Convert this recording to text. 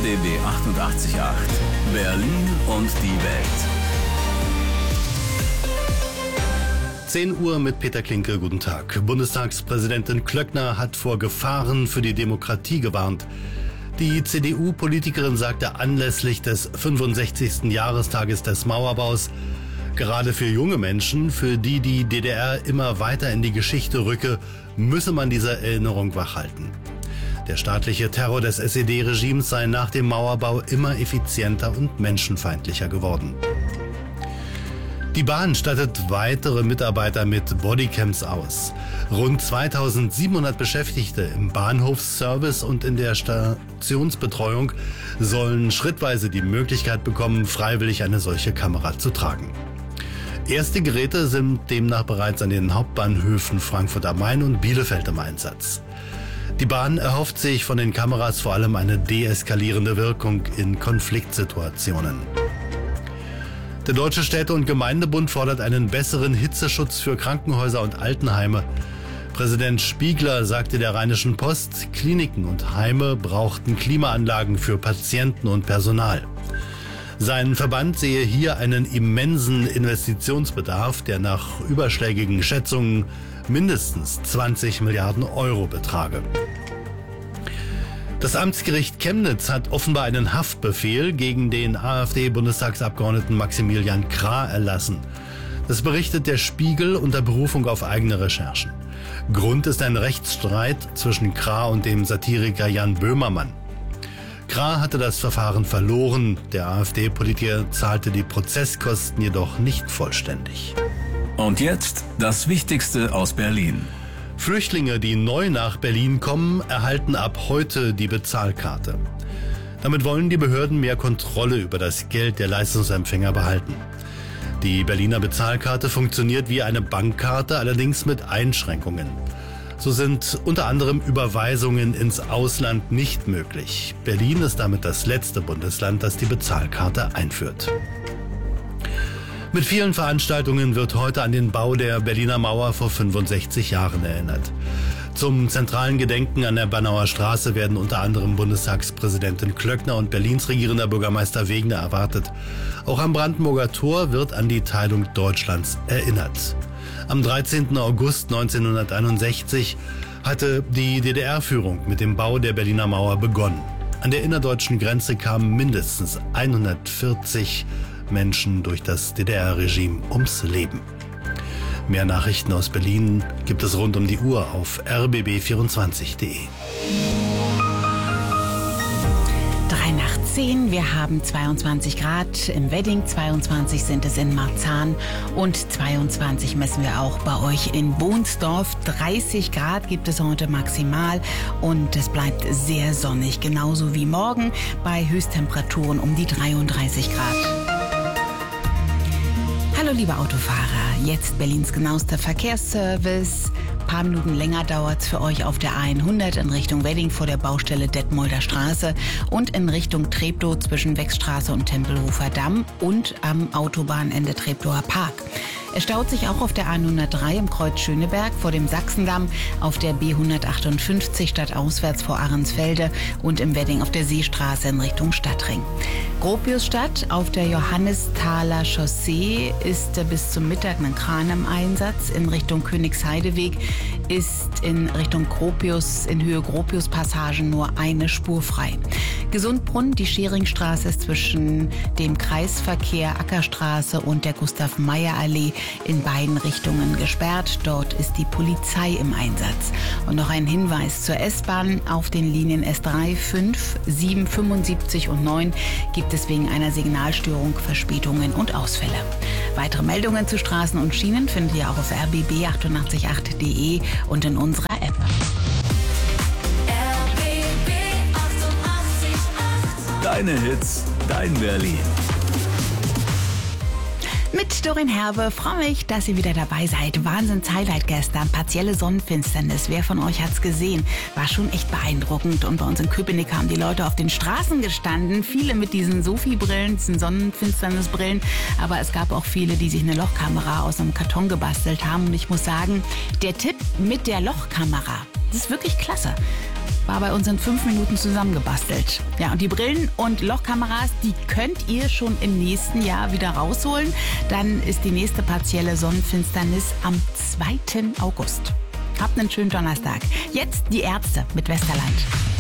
RBB 88.8 Berlin und die Welt. 10 Uhr mit Peter Klinke, guten Tag. Bundestagspräsidentin Klöckner hat vor Gefahren für die Demokratie gewarnt. Die CDU-Politikerin sagte anlässlich des 65. Jahrestages des Mauerbaus, gerade für junge Menschen, für die die DDR immer weiter in die Geschichte rücke, müsse man diese Erinnerung wachhalten. Der staatliche Terror des SED-Regimes sei nach dem Mauerbau immer effizienter und menschenfeindlicher geworden. Die Bahn stattet weitere Mitarbeiter mit Bodycams aus. Rund 2700 Beschäftigte im Bahnhofsservice und in der Stationsbetreuung sollen schrittweise die Möglichkeit bekommen, freiwillig eine solche Kamera zu tragen. Erste Geräte sind demnach bereits an den Hauptbahnhöfen Frankfurt am Main und Bielefeld im Einsatz. Die Bahn erhofft sich von den Kameras vor allem eine deeskalierende Wirkung in Konfliktsituationen. Der Deutsche Städte- und Gemeindebund fordert einen besseren Hitzeschutz für Krankenhäuser und Altenheime. Präsident Spiegler sagte der Rheinischen Post, Kliniken und Heime brauchten Klimaanlagen für Patienten und Personal. Sein Verband sehe hier einen immensen Investitionsbedarf, der nach überschlägigen Schätzungen mindestens 20 Milliarden Euro betrage. Das Amtsgericht Chemnitz hat offenbar einen Haftbefehl gegen den AfD-Bundestagsabgeordneten Maximilian Krah erlassen. Das berichtet der Spiegel unter Berufung auf eigene Recherchen. Grund ist ein Rechtsstreit zwischen Krah und dem Satiriker Jan Böhmermann. Krah hatte das Verfahren verloren. Der AfD-Politiker zahlte die Prozesskosten jedoch nicht vollständig. Und jetzt das Wichtigste aus Berlin. Flüchtlinge, die neu nach Berlin kommen, erhalten ab heute die Bezahlkarte. Damit wollen die Behörden mehr Kontrolle über das Geld der Leistungsempfänger behalten. Die Berliner Bezahlkarte funktioniert wie eine Bankkarte, allerdings mit Einschränkungen. So sind unter anderem Überweisungen ins Ausland nicht möglich. Berlin ist damit das letzte Bundesland, das die Bezahlkarte einführt. Mit vielen Veranstaltungen wird heute an den Bau der Berliner Mauer vor 65 Jahren erinnert. Zum zentralen Gedenken an der Bernauer Straße werden unter anderem Bundestagspräsidentin Klöckner und Berlins regierender Bürgermeister Wegner erwartet. Auch am Brandenburger Tor wird an die Teilung Deutschlands erinnert. Am 13. August 1961 hatte die DDR-Führung mit dem Bau der Berliner Mauer begonnen. An der innerdeutschen Grenze kamen mindestens 140 Menschen durch das DDR-Regime ums Leben. Mehr Nachrichten aus Berlin gibt es rund um die Uhr auf rbb24.de. 9:10, wir haben 22 Grad im Wedding, 22 sind es in Marzahn und 22 messen wir auch bei euch in Bohnsdorf. 30 Grad gibt es heute maximal und es bleibt sehr sonnig, genauso wie morgen bei Höchsttemperaturen um die 33 Grad. Hallo liebe Autofahrer, jetzt Berlins genauester Verkehrsservice. Ein paar Minuten länger dauert es für euch auf der A100 in Richtung Wedding vor der Baustelle Detmolder Straße und in Richtung Treptow zwischen Wechstraße und Tempelhofer Damm und am Autobahnende Treptower Park. Es staut sich auch auf der A103 im Kreuz Schöneberg vor dem Sachsendamm, auf der B158 stadtauswärts vor Ahrensfelde und im Wedding auf der Seestraße in Richtung Stadtring. Gropiusstadt auf der Johannesthaler Chaussee ist bis zum Mittag ein Kran im Einsatz. In Richtung Königsheideweg ist in Richtung Gropius, in Höhe Gropius-Passagen nur eine Spur frei. Gesundbrunn, die Scheringstraße ist zwischen dem Kreisverkehr Ackerstraße und der Gustav-Meyer-Allee in beiden Richtungen gesperrt. Dort ist die Polizei im Einsatz. Und noch ein Hinweis zur S-Bahn. Auf den Linien S3, 5, 7, 75 und 9 gibt es wegen einer Signalstörung Verspätungen und Ausfälle. Weitere Meldungen zu Straßen und Schienen findet ihr auch auf rbb888.de und in unserer App. Deine Hits, dein Berlin. Mit Doreen Herbe freue mich, dass ihr wieder dabei seid. Wahnsinns-Highlight gestern, partielle Sonnenfinsternis. Wer von euch hat's gesehen? War schon echt beeindruckend. Und bei uns in Köpenick haben die Leute auf den Straßen gestanden. Viele mit diesen Sophie-Brillen, diesen Sonnenfinsternisbrillen. Aber es gab auch viele, die sich eine Lochkamera aus einem Karton gebastelt haben. Und ich muss sagen, der Tipp mit der Lochkamera, das ist wirklich klasse. war bei uns in 5 Minuten zusammengebastelt. Ja, und die Brillen und Lochkameras, die könnt ihr schon im nächsten Jahr wieder rausholen. Dann ist die nächste partielle Sonnenfinsternis am 2. August. Habt einen schönen Donnerstag. Jetzt die Ärzte mit Westerland.